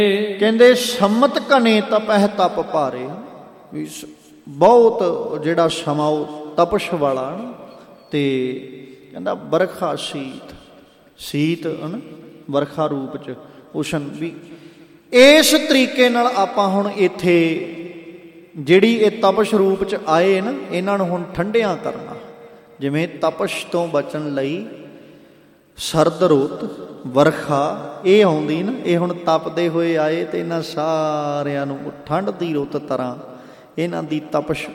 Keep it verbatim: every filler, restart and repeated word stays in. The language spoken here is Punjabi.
ਕਹਿੰਦੇ ਸੰਮਤ ਘਣੇ ਤਪਹਿ ਤਪ ਭਾਰੇ, ਵੀ ਬਹੁਤ ਜਿਹੜਾ ਸਮਾਂ ਉਹ ਤਪਸ਼ ਵਾਲਾ। ਤੇ ਕਹਿੰਦਾ ਵਰਖਾ ਸੀਤ, ਸੀਤ ਹਨ ਵਰਖਾ ਰੂਪ ਚ ਉਸ਼ਨ। ਵੀ ਇਸ ਤਰੀਕੇ ਨਾਲ ਆਪਾਂ ਹੁਣ ਇੱਥੇ ਜਿਹੜੀ ਇਹ ਤਪਸ਼ ਰੂਪ ਚ ਆਏ ਨਾ, ਇਹਨਾਂ ਨੂੰ ਹੁਣ ਠੰਡਿਆਂ ਕਰਨਾ। ਜਿਵੇਂ ਤਪਸ਼ ਤੋਂ ਬਚਣ ਲਈ ਸਰਦ ਰੁੱਤ ਵਰਖਾ ਇਹ ਆਉਂਦੀ ਨਾ, ਇਹ ਹੁਣ ਤਪਦੇ ਹੋਏ ਆਏ ਤੇ ਇਹਨਾਂ ਸਾਰਿਆਂ ਨੂੰ ਠੰਡ ਦੀ ਰੁੱਤ ਤਰ੍ਹਾਂ ਇਹਨਾਂ ਦੀ ਤਪਸ਼